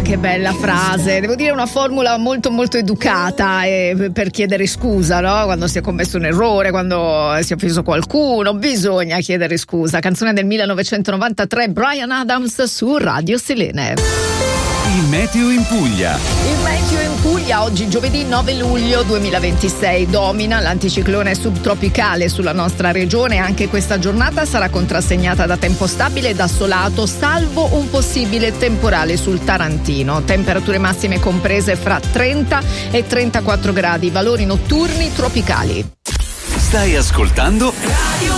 che bella frase. Devo dire una formula molto molto educata per chiedere scusa, no? Quando si è commesso un errore, quando si è offeso qualcuno, bisogna chiedere scusa. Canzone del 1993, Bryan Adams su Radio Selene. Il meteo in Puglia. Il meteo in Puglia oggi giovedì 9 luglio 2026 domina l'anticiclone subtropicale sulla nostra regione. Anche questa giornata sarà contrassegnata da tempo stabile ed assolato, salvo un possibile temporale sul Tarantino. Temperature massime comprese fra 30 e 34 gradi, valori notturni tropicali. Stai ascoltando Radio